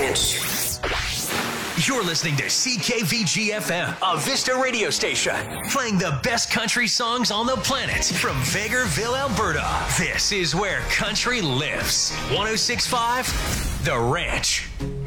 Ranch. You're listening to CKVG-FM, a Vista radio station, playing the best country songs on the planet from Vegreville, Alberta. This is where country lives. 106.5, The Ranch.